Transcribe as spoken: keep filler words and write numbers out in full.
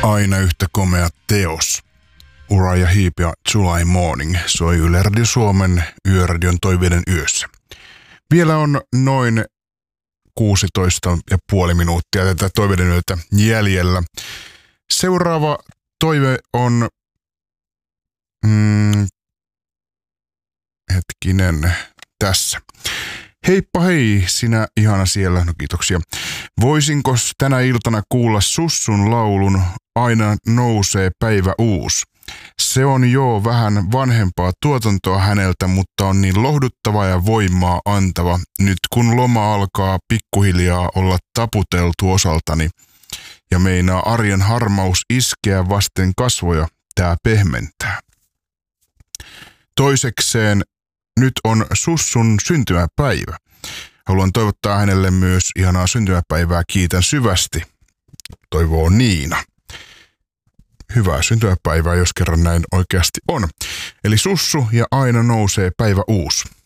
Aina yhtä komea teos. Uriah Heep ja July Morning soi Yle Radio Suomen Yöradion toiveiden yössä. Vielä on noin kuusitoista ja puoli minuuttia tätä toiveiden yötä jäljellä. Seuraava toive on... Mm, hetkinen, tässä. Heippa hei, sinä ihana siellä. No kiitoksia. Voisinko tänä iltana kuulla Sussun laulun Aina nousee päivä uus? Se on jo vähän vanhempaa tuotantoa häneltä, mutta on niin lohduttava ja voimaa antava. Nyt kun loma alkaa pikkuhiljaa olla taputeltu osaltani ja meinaa arjen harmaus iskeä vasten kasvoja, tää pehmentää. Toisekseen nyt on Sussun syntymäpäivä. Haluan toivottaa hänelle myös ihanaa syntymäpäivää. Kiitän syvästi. Toivoo Niina. Hyvää syntymäpäivää, jos kerran näin oikeasti on. Eli Sussu ja Aina nousee päivä uusi.